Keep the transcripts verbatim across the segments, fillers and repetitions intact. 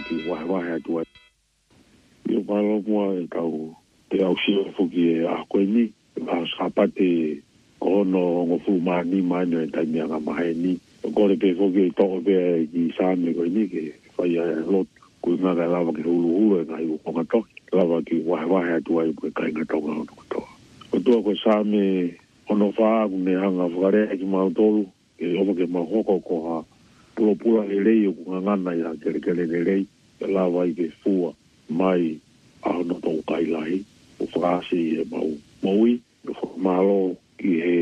ki wahe wahe atua. Io palo mua e tau te au sio fuki e a koe ni, a skapate kono ngofu mani mani e taimi anga mahe ni. Kore pe fuki e toko pe ki same koe ni ke whai a lot kui ngaka lava ki hulu hulu e ngai ukonga toki. Lava ki wahe wahe atua i pue kainga tonga o tuku toa. O tua koe same ono whaa kune hanga whakarea ki mautolu, ke ofa ke mahoko ko ha pula pula le rei o kunga ngana i ha kere kere le rei, ke lava i ke fua mai a hono tau kailahi, o whakasi e mau maui, o whakamalo ki he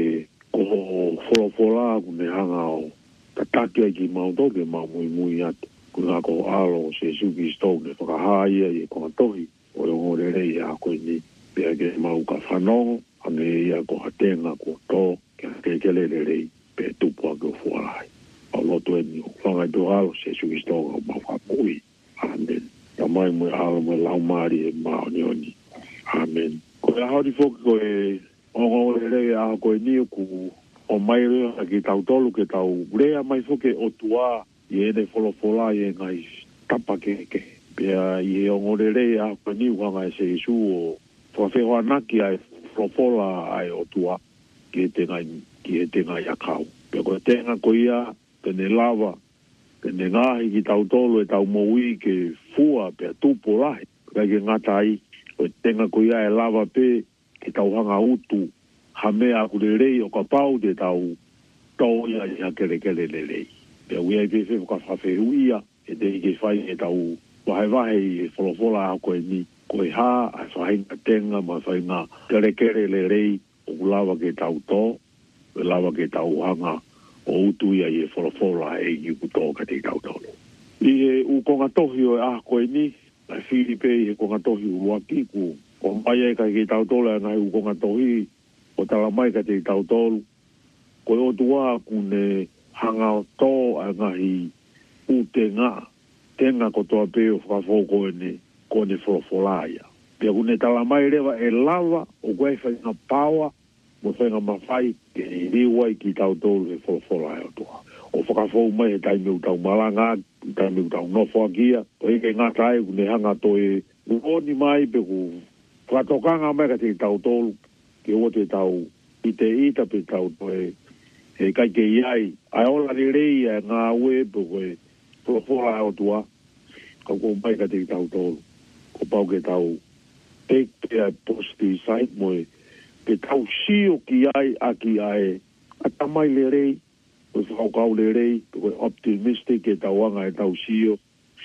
koho wholofola kune hanga o tataki ai ki mautolu ke mau mui mui atu. Kuna ko alo se suki stone e whakahaia i e konga tohi, o e ngore rei a koe ni, pia ke mau ka whanongo, ane ia ko hatenga ko tō, ke hake kele le rei, pe tupua ke o fuarai. Au loto e ni o whangai tu alo se suki stone o mau whamui. Amen. Ya mai mui alo mui lau maari e mao ni oni. Amen. Ko e hauri foki ko e ongo le rei a koe ni o ku o mai rea ki tau tolu ke tau rea mai foki o tua i ene wholofola i e ngai tapa keke. Pea i e ongo le rei a koe ni wanga e se isu o whawhewa naki ai wholofola ai o tua ki e te ngai, ki e te ngai akau. Pea koe tenga ko ia, tene lava, tene ngahi ki tau tolu e tau moui ke fua pea tupo lahi. Kai ke ngata ai, koe tenga ko ia e lava pe ke tau hanga utu, hamea ku le rei o ka pau te tau tau ia i hakere kere le rei. Pea uia i pepe ka whawhehu ia, e te ike whai e tau wahe wahe i e wholofola a koe ni, koe ha, a whahinga tenga, ma whahinga kere kere le rei, o lava ke tau tō, o lava ke tau hanga, o utu ia i e wholofola e i ku tō ka te tau tō. I e u konga tohi o e a koe ni, lai Filipe i e konga tohi u waki ku, o mai e ka ke tau tōle ngai u konga tohi, o tala mai ka te tau tōlu, koe o tua kune hanga o tō a ngahi u te ngā, tenga ko toa pe o whakafoko e ne, ko ne wholofola ia. Pea kune tala mai rewa e lava, o koe whainga pawa, mo whainga mawhai, ke ni riwai ki tau tōlu e wholofola ia o toa. O whakafou mai e taimi u tau malanga, taimi u tau nofo akia, o eke ngā tae kune hanga to e uoni mai pe ku whatokanga mai ka te tau tōlu, ke o te tau i te ita pe tau to e e kai ke iai, ai ola ni rei e ngā ue pe koe wholofola ia o toa, ka ko mai ka te tau tōlu, ko pau ke tau te te posti site mo e ke tau sio ki ai a ki ai a tamai le rei, o whakau le rei, koe optimistic e tau anga e tau sio,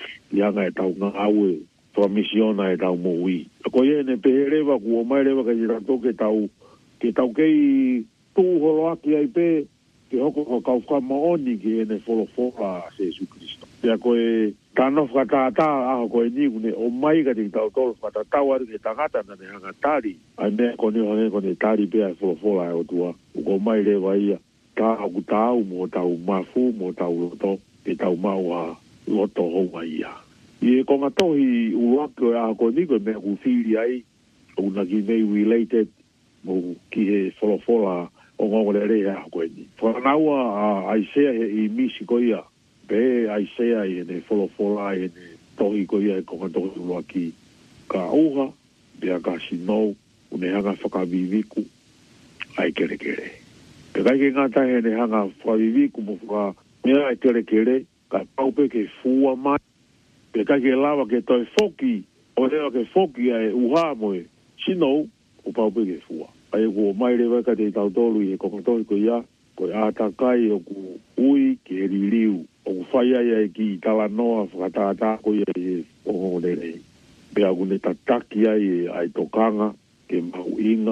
i anga e tau ngā aue, wha misiona e tau moui. A koe e ne pehe rewa, kua mai rewa ka jirato ke tau, ke tau kei tūholo aki ai pe, ke hoko ka kau whamaoni ki e ne wholofola a Jesu Christo. Pea koe tano whakatata aho koe ni kune o mai ka te tau tolo whakatatau ari ke tangata na ne hanga tari. Ai mea kone o hane kone tari pea e wholofola e o tua. Uko mai rewa ia. Tā aku tau mo tau mafu mo tau loto. Ke tau mau a loto honga ia. I e konga tohi uwako e aho koe ni koe mea ku whiri ai. Una ki mei related mo ki he wholofola o ngongore rea aho koe ni. Whanaua a Aisea he i misi ko ia. Pe Aisea i ne wholofola i ne tohi ko ia e konga tohi uwaki. Ka uha, pia ka sinou, une hanga whakaviviku, ai kere kere. Pe kai ke ngata he ne hanga whakaviviku mo whaka mea ai kere kere, ka paupe ke fua mai. Pe kai ke lawa ke toi foki, o rewa ke foki ai uha moe, sinou, o paupe ke fua. Ai ko mai rewa ka te tau tolu i e konga tohi ko ia, ko ia atakai o ku ui ke ririu, o ku whai ai ai ki tala noa whakatata ko ia i e ongo rei. Pea kune tataki ai e ai tokanga, ke mau inga,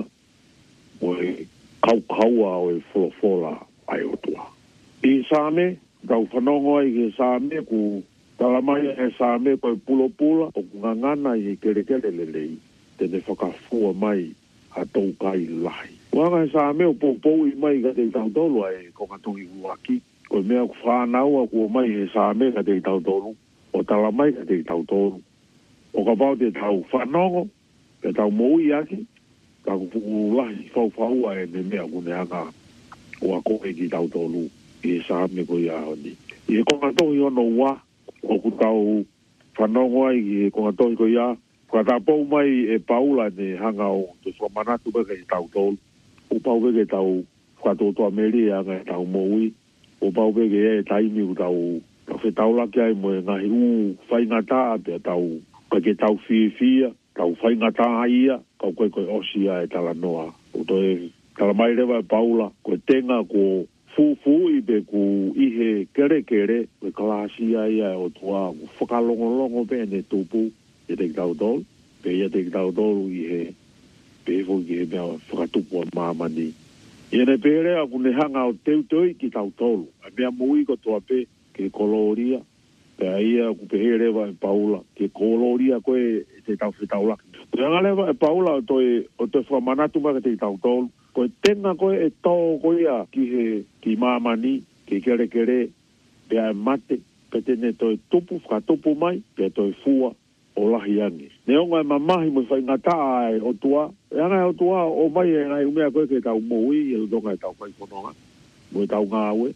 o e kaukaua o e wholofola ai o tua. I sāme, tau whanongo ai ke sāme, ku talamai e sāme ko e pulo pula, o ku ngangana i e kere kere le rei, tene whakafua mai a tau kai lahi. Wanga e sāme o popou i mai ka te tau tolu ai ko katongi uaki, ko mea ku whānaua ku mai e sāme ka te tau tolu, o talamai ka te tau tolu. O ka pau te tau whanongo, te tau moui aki, ka ku lahi whauwhaua e me mea kune anga o a koe ki tau tolu, i e sāme ko i ahoni. I e konga tohi ono wā, o ku tau whanongo ai e konga tohi ko ia. Whakatapau mai e paula ne hanga o te whamanatu beke i tau tolu. O pau beke tau whakatotoa meri e anga e tau moui. O pau beke e taimi u tau tau whetaulaki ai mo e ngahi u whaingata pe tau kake tau fia fia, tau whaingata ia, kau koe koe osia e tala noa. O toi tala mai rewa e paula, koe tenga ko fufu i be ku ihe kere kere, koe kalasia ia o tua whakalongolongo pe ne tupu. E te tau tolu, pe ia te tau tolu i he pe fo ki he mea whakatupu a mamani. I ne pere a kune hanga o teu tui ki tau tolu. A mea mui ko toa pe ke koloria. Pe a ia ku pe he rewa e paula. Ke koloria koe e te tau whetaula. Pe anga rewa e paula o toi o toi whamanatu maka te tau tolu. Koe tenga koe e tō koe a ki he ki mamani, ke kere kere, pe a mate, pe tene toi tupu, whakatupu mai, pe toi fua. O lahi angi. Ne onga e mamahi mo whai ngata ai o tua. E anga e o tua o mai e ngai umea koe ke tau moui e ludonga e tau whai kononga. Mo e tau ngāwe.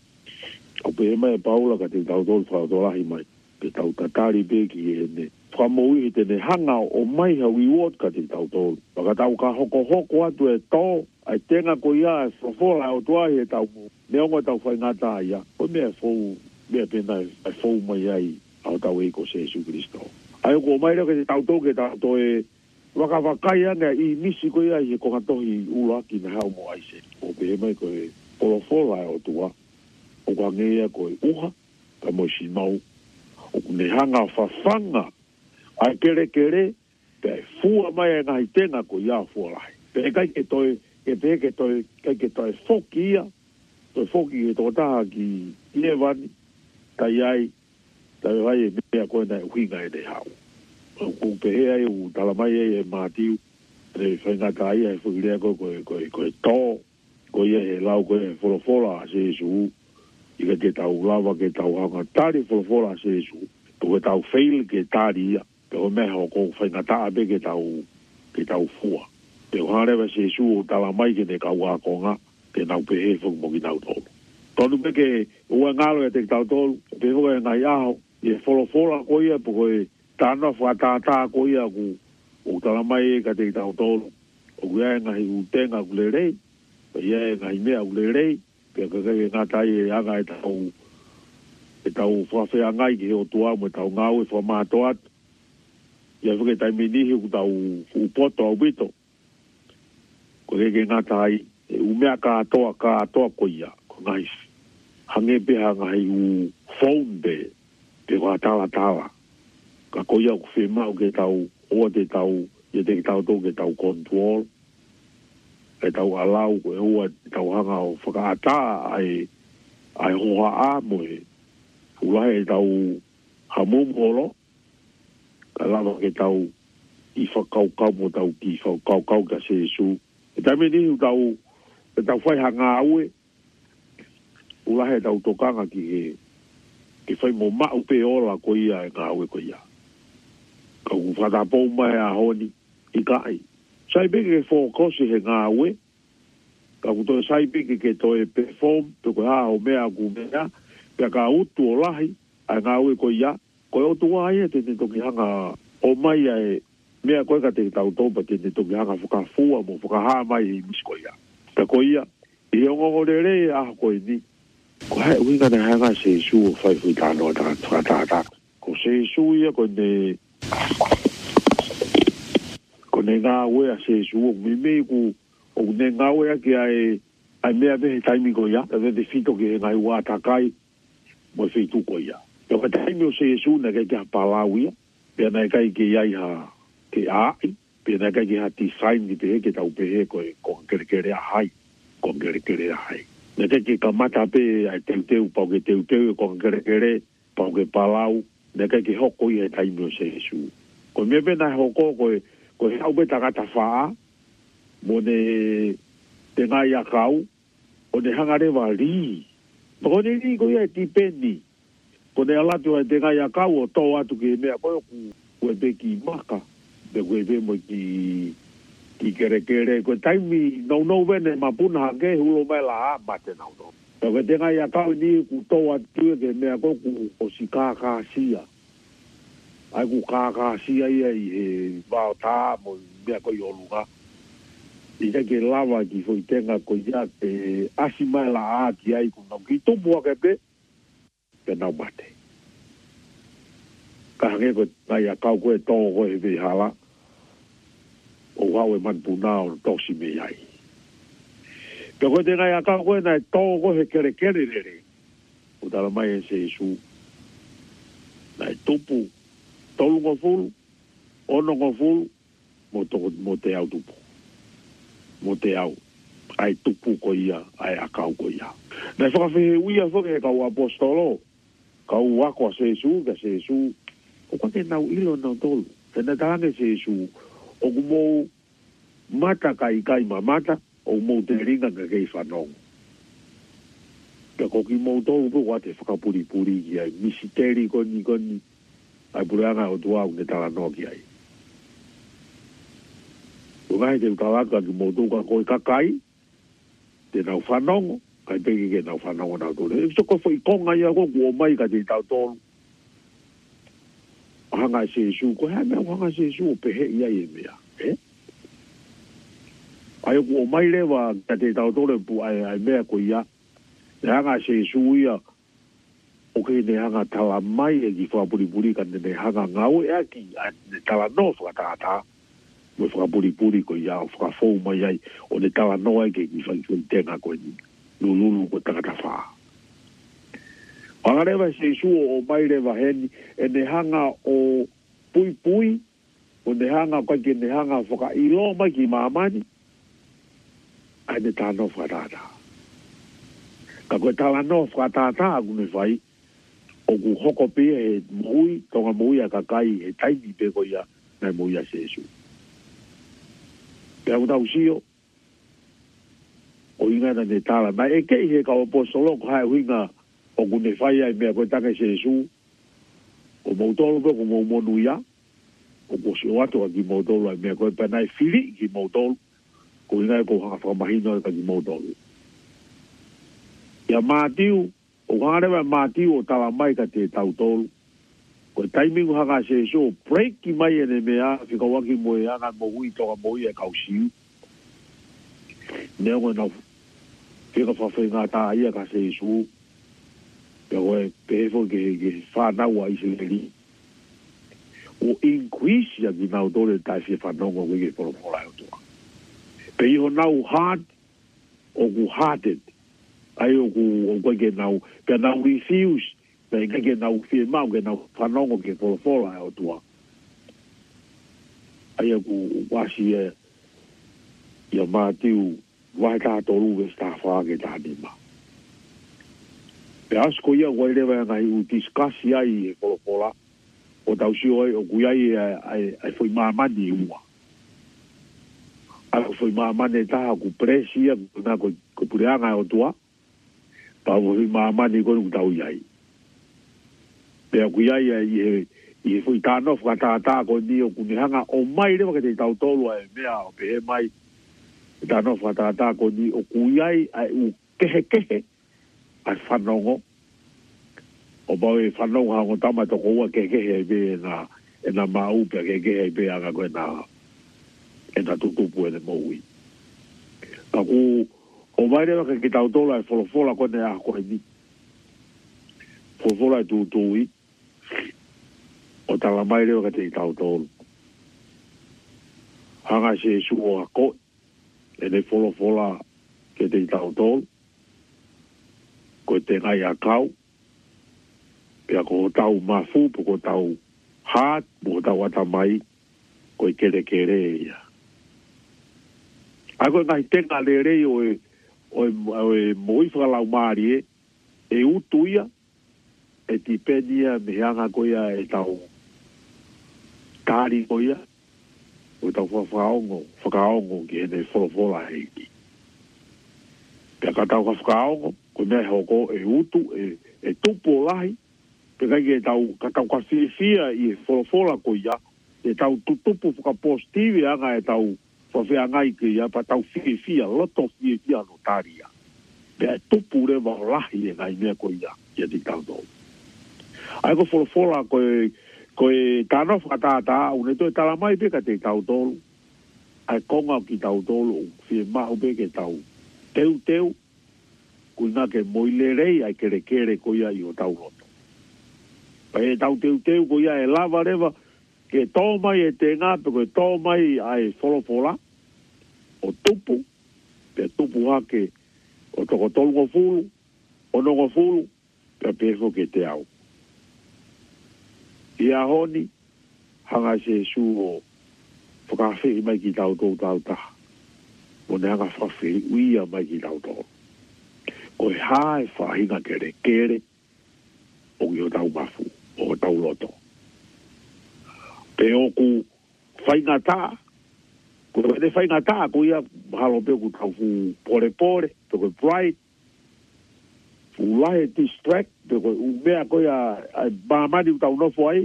Au pe e mai e paula ka te tau tolu whao to lahi mai. Ke tau tatari peki e ne. Wha moui e tene hanga o mai hau iwot ka te tau tolu. Waka tau ka hoko hoko atu e tō. Ai tenga ko ia e whafola o tua e tau mo. Ne onga e tau whai ngata ai ia. O mea fau, mea pena e fau mai ai au tau e ko se Jesu Christo. Ai ko mai ra ke tau tau ke tau to e waka wakai anga i misi ko ia i ko katohi ula ki na hau mo ai se. O pe mai ko e polofola o tua. O ka ngea ko e uha ka mo si mau. O ne hanga whawhanga ai kere kere pe fua mai e ngai tenga ko ia fua lai. Pe kai ke toi ke pe ke toi kai ke toi foki ia. Toi foki e tō taha ki iewani tai ai tai vai e mea koe nai uhinga e te hau. Kung pehe ai u talamai e mātiu, re whaingata ai e whakirea koe koe koe koe tō, koe ia he lau koe e wholofola a se su, i ka te tau lava ke tau hanga tari wholofola a se su, koe tau whaile ke tari ia, pe o meha o kou whaingata abe ke tau, ke tau fua. Pe o harewa se su o talamai ke ne kau a konga, ke nau pehe whakmoki tau tolu. Tonu peke ua ngalo e te tau tolu, pe o e ngai aho, e wholofola ko ia po koe tāna whātātā ko ia ku o talamai e ka te tau tolu. O kia e ngahi u tenga ku le rei, pe ia e ngahi mea ku le rei, pe ka kai e ngatai e anga e tau e tau whawhea ngai ki he o tua mo e tau ngau e whamāto atu. Ia whake tai menihi ku tau upoto au bito. Ko ke ke ngatai e umea ka atoa ka atoa ko ia, ko ngahi hange peha ngahi u phone be, pe kua tala tala. Ka koia ku whemau ke tau, oa te tau, ia te tau tau ke tau control, ke tau alau, ke oa tau hanga o whakaata ai, ai hoa a moe, ulahe e tau hamumolo, ka lava ke tau i whakaukau mo tau ki whakaukau ka se su. E taime ni u tau, e tau whai hanga aue, ulahe e tau tokanga ki he, ke whai mo mau pe ola ko ia e ngā aue ko ia. Ka ku whatapou mai a honi i kai. Sai peke ke whokosi he ngā ue. Ka ku toi sai peke ke toi perform, pe koe haa o mea ku mea, pe ka utu o lahi, a ngā ue ko ia. Koe o tua ia te te toki hanga o mai ai, mea koe ka te tau topa te te toki hanga whakafua mo whakahaa mai i mis ko ia. Ka ko ia, i ongo o re re a koe ni. Ko hai winga na hanga se su o whai hui tāno a tātata. Ko se su ia ko ne ko ne ngā ue a se su o mi mei ku o ne ngā ue a ki ai ai mea vehe taimi ko ia a vehe fito ki he ngai ua takai mo e feitu ko ia o ka taimi o se su na kai ki ha palau ia pia na kai ki ai ha ke ai pia na kai ki ha design ki pehe ke tau pehe ko e ko kere kere a hai ko kere kere a hai na kai ki ka mata pe ai teu teu pau ke teu teu ko kere kere pau ke palau na kai ki hoko i e taimi o se su ko me pena hoko ko e ko he au beta kata whaa, mo ne te ngai a kau, o ne hangarewa ri. Ma ko ne ri ko ia e tipeni, ko ne alatu ai te ngai a kau o tō atu ki mea koe ku kue pe ki maka, pe kue pe mo ki ki kere kere, ko taimi nau nau vene ma puna hake hulo mai la a mate nau nau. Pe kue te ngai a kau ni ku tō atu ki mea koe ku o si kā kā sia. ai ku kaka si ai ai he ba ta mo mea ko yo luga i te ke lava ki foi tenga ko ia te asi mai la a ki ai ku nau ki to bua ke pe pe nau mate ka hange ko nai a kau koe tō koe he hala o hau e man puna o tosi me ai pe koe te nai a kau koe nai tō koe he kere kere rere o tala mai e se isu nai tupu tolu ngo fulu, ono ngo fulu, mo, to, mo te au tupu. Mo te au. Ai tupu ko ia, ai akau ko ia. Nei whakawhihe uia whake he kau apostolo, kau wako a sesu, ka sesu, o kake nau ilo nau tolu. Tena tahange sesu, o kumou mata kai kai ma mata, o kumou te ringa ka kei whanongo. Ka koki mou tolu po wate whakapuri puri ki ai, misiteri koni koni, ai pureanga o tuau ne tala noki ai. O ngai te utalaka ki motuka koi kakai, te nau whanongo, kai peki ke nau whanongo nau tōle. E soko fo i konga ia ko ku o mai ka te tau tōlu. Hanga se su, ko hea mea hanga se su o pehe ia i e mea. Eh? Ai ku o mai lewa ka te tau tōle pu ai, ai mea ko ia. Ne hanga se su ia, o ke ne hanga tala mai e ki whakapuripuri ka ne hanga ngau e aki ne tala no whakatata mo whakapuripuri ko ia o whakafou mai ai o ne tala no e ke ki whakitenga ko ni lululu ko takata wha anga rewa se su o mai rewa heni e ne hanga o pui pui o ne hanga kwa ke ne hanga whaka ilo mai ki maamani ai ne tala no whakatata ka koe tala no whakatata aku ne whai o ku hoko pia he mui, tonga mui a kakai, he taimi pe ko ia, nai mui a sesu. Pea utau sio, o inga na ne tala, nai e kei he ka o posolo, ko hae huinga, o ku ne whai ai mea koe take sesu, o mautolo pe ko mou monu ia, o ko sio ato a ki mautolo ai mea koe pe nai fili ki mautolo, ko inga e ko hanga whakamahino e ka ki mautolo. Ia mātiu, o harewa māti o tala mai ka te tau tolu. Ko taimingu hanga se so, break ki mai e ne mea, whika waki mo e anga mo hui toka mo i e kau siu. Nea koe nau, whika whawhi ngā tā ia ka se so, pia koe pehefo ke ke whanau a Israeli. O increase ya ki nau tole tai whi whanongo koe ke polopola o tua. Pe iho nau hard, o ku hearted, ai o ku o koe ke nau, ke nau refuse, pe ke ke nau fie mau, ke nau whanongo ke polopola o tua. Ai o ku wasi e, ia mātiu, wai tā toru e sta whaa ke tā nima. Pe asko ia koe rewa ngai u discussi ai e polopola, o tau sio ai, o kui ai ai foi mamani ua. Ai o foi mamani taha ku presia, na ko pureanga o tua, pa o foi mamani ko ku tau iai. Pe kui ai ai e foi tāno whakatata ko ni o kunihanga o mai rewa ke te tau tolu ai mea o pehe mai, tāno whakatata ko ni o kui ai ai u kehe kehe, ai whanongo, o pau e whanongo hango tama toko ua kehe kehe e be na, e na maupe kehe kehe e be anga koe na, e na tutupu e ne moui. Ka ku, o mai rewa ke ki tau tolu ai wholofola ko ne a koe ni. Wholofola e tutui, o tala mai rewa ke te tau tolu. Hanga se su o a koe, e ne wholofola ke te tau tolu, ko te ngai a kau, pia ko tau mafu, po ko tau haat, po ko tau atamai, ko i kere kere ia. Ako ngai tenga le rei o e, o e, o e moi whakalau maari e, e utu ia, e ti penia me hanga ko ia e tau tāri ko ia, o tau whakaongo, whakaongo ki ene wholofola heiki. Pia ka tau whakaongo, ko mea hoko e utu, e, e tupo lahi, pe kai ke tau, ka tau ka whiwhia i e wholofola ko ia, e tau tutupu whaka positive anga e tau whawhia ngai ke ia, pa tau whiwhia, loto whiwhia no tāria. Pe e tupu rewa lahi e ngai mea ko ia, ia ti tau tau. Ai ko wholofola ko e, koe tano whakatata, une toi tala mai peka te tau tolu. Ai konga ki tau tolu, fie mahu peke tau. Teu teu, kuina ke moilerei ai kere kere koia i o tau loto. Pa e tau teu teu koia e lava rewa, ke tō mai e te ngā, pe koe tō mai ai wholofola, o tupu, pe tupu hake, o toko tolungo fulu, o nongo fulu, pe pefo ke te au. Ia honi, hanga se su o whakawhi mai ki tau tau tau taha. O ne hanga whawhi uia mai ki tau tau. Koe hae whahinga kere kere, o ki o tau mafu, o tau loto. Pe oku whainga taa, ko te whainga taa, ko ia halo pe ku tau fu pore pore, pe koe pride, ulahe distract, pe koe umea koe a mamani utau nofo ai,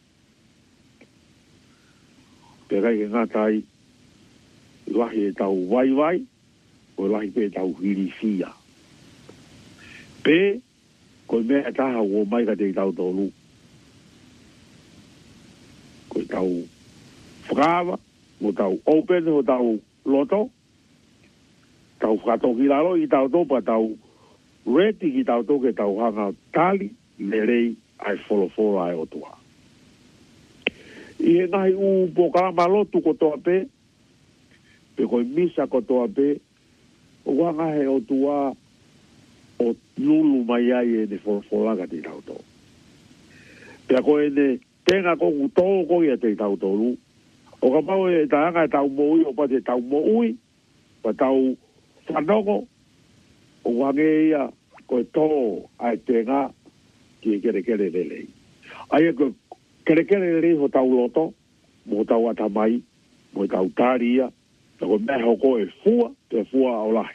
pe kai ke ngatai, lahi e tau vai vai, o lahi pe tau hiri fia. Pe, koe mea taha o mai ka te tau tolu, koe tau whakawa, o tau open, o tau loto, tau whakatoki lalo i tau topa, tau reti ki tau toke tau hanga tali, le rei ai wholofora ai o tua. I he ngahi u po kalama lotu ko toa pe, pe koe misa ko toa pe, o wanga he o tua o lulu mai ai e ne wholofora te tau to. Pea koe ne tenga koku tō koe a te tau tolu, o ka pau e taanga e tau moui, o pa te tau moui, pa tau whanongo, o wange ia koe tō ai tenga ki e kere kere lelei. Ai e koe kere kere lelei ho tau loto, mo tau atamai, mo tau tāria, ta koe mea hoko e fua, te fua au lahi.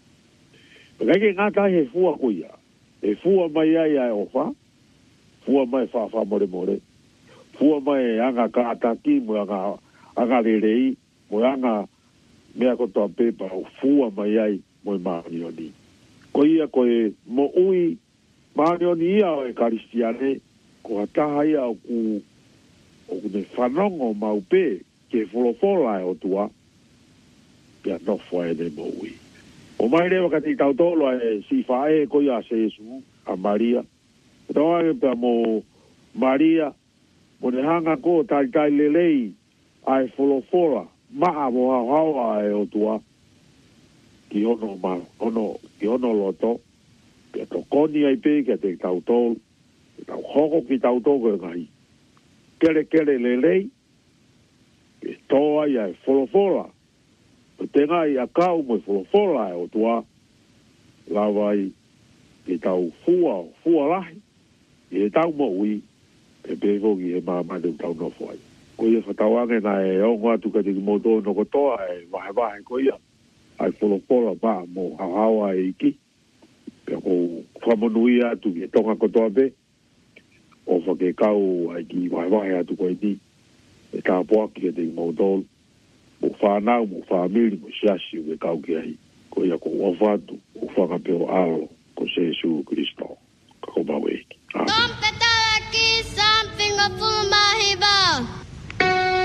Pea ke ngata he fua kuia, e fua mai ai ai ofa, fua mai wha wha more more, fua mai anga kātaki, mo anga anga lelei, mo anga mea kotoa pepa, o fua mai ai, mo i maanioni. Ko ia koe mo ui maanioni ia o e karistiane, ko hataha ia o ku o ku ne whanongo mau pe, ke wholofola e o tua, pia nofua e ne mo ui. O mai rewa ka te tau tolo e si whae ko ia se Jesu, a Maria. Toa e pia mo Maria, mo ne hanga ko tai tai lelei, ai wholofola, maa mo hau hawa e o tua, ki ono ma, ono, ki ono loto, ki ato koni ai pe, ki te tau tolu, ki tau hoko ki tau tolu e ngai. Kere kere lelei, ki toa ia e wholofola, o te ngai a kau mo e wholofola e o tua, lawai, ki tau fua, fua lahi, ki e tau mo ui, e pevo ki e mamadu tau nofo ai. Ko ia whatawange na e ongo atu ka te ki moto no kotoa e wahe wahe ko ia. Ai wholofola ba mo hahawa e iki. Pea ko whamonui atu ki e tonga kotoa pe. O whake kau ai ki wahe wahe atu ko e ni. E tā poaki ka te ki moto. Mo whanau, mo whamiri, mo siasi u e kau ki ahi. Ko ia ko wafatu, o whakapeo alo, ko se Jesu Christo. Ka ko mau eki. Amen. Something of full mahiba.